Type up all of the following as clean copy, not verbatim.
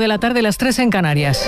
de la tarde, las 3 en Canarias.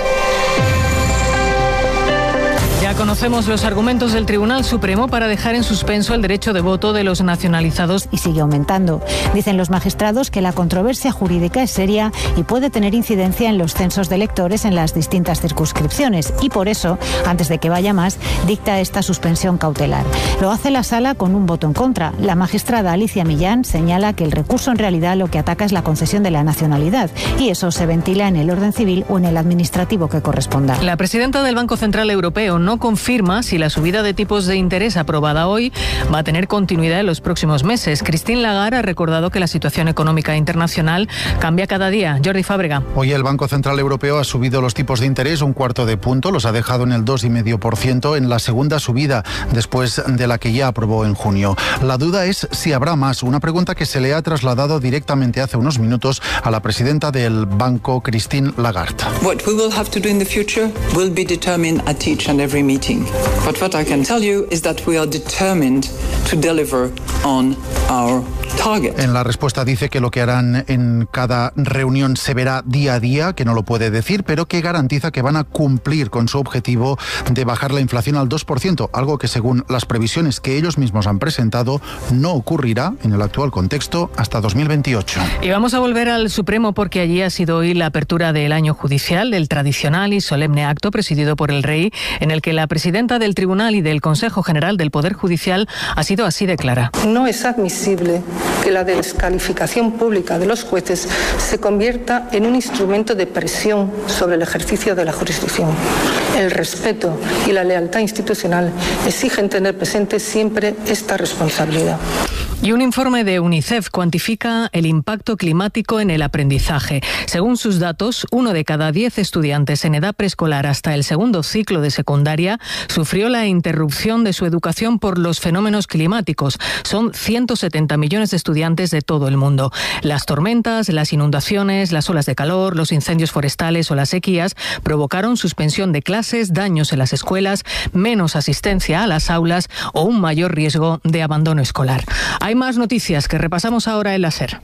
Ya conocemos los argumentos del Tribunal Supremo para dejar en suspenso el derecho de voto de los nacionalizados. Y sigue aumentando. Dicen los magistrados que la controversia jurídica es seria y puede tener incidencia en los censos de electores en las distintas circunscripciones. Y por eso, antes de que vaya más, dicta esta suspensión cautelar. Lo hace la Sala con un voto en contra. La magistrada Alicia Millán señala que el recurso en realidad lo que ataca es la concesión de la nacionalidad. Y eso se ventila en el orden civil o en el administrativo que corresponda. La presidenta del Banco Central Europeo no confirma si la subida de tipos de interés aprobada hoy va a tener continuidad en los próximos meses. Christine Lagarde ha recordado que la situación económica internacional cambia cada día. Jordi Fábrega. Hoy el Banco Central Europeo ha subido los tipos de interés un cuarto de punto, los ha dejado en el 2,5% en la segunda subida después de la que ya aprobó en junio. La duda es si habrá más, una pregunta que se le ha trasladado directamente hace unos minutos a la presidenta del banco, Christine Lagarde. What we will have to do in the future will be determined at each and every meeting. But what I can tell you is that we are determined to deliver on our target. En la respuesta dice que lo que harán en cada reunión se verá día a día, que no lo puede decir, pero que garantiza que van a cumplir con su objetivo de bajar la inflación al 2%, algo que según las previsiones que ellos mismos han presentado no ocurrirá en el actual contexto hasta 2028. Y vamos a volver al Supremo porque allí ha sido hoy la apertura del año judicial, del tradicional y solemne acto presidido por el Rey, en el que la presidenta del Tribunal y del Consejo General del Poder Judicial ha sido así de clara. No es admisible que la descalificación pública de los jueces se convierta en un instrumento de presión sobre el ejercicio de la jurisdicción. El respeto y la lealtad institucional exigen tener presente siempre esta responsabilidad. Y un informe de UNICEF cuantifica el impacto climático en el aprendizaje. Según sus datos, 1 de cada 10 estudiantes en edad preescolar hasta el segundo ciclo de secundaria sufrió la interrupción de su educación por los fenómenos climáticos. Son 170 millones de estudiantes de todo el mundo. Las tormentas, las inundaciones, las olas de calor, los incendios forestales o las sequías provocaron suspensión de clases, daños en las escuelas, menos asistencia a las aulas o un mayor riesgo de abandono escolar. Hay más noticias que repasamos ahora en la SER.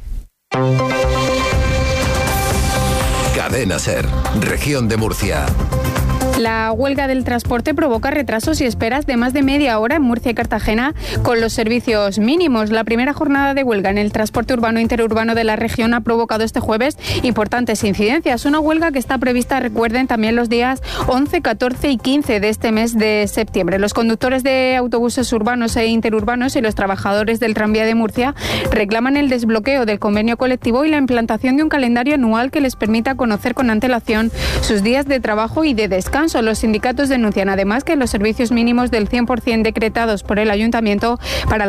Cadena SER, Región de Murcia. La huelga del transporte provoca retrasos y esperas de más de media hora en Murcia y Cartagena con los servicios mínimos. La primera jornada de huelga en el transporte urbano e interurbano de la región ha provocado este jueves importantes incidencias. Una huelga que está prevista, recuerden, también los días 11, 14 y 15 de este mes de septiembre. Los conductores de autobuses urbanos e interurbanos y los trabajadores del tranvía de Murcia reclaman el desbloqueo del convenio colectivo y la implantación de un calendario anual que les permita conocer con antelación sus días de trabajo y de descanso. Los sindicatos denuncian además que los servicios mínimos del 100% decretados por el Ayuntamiento para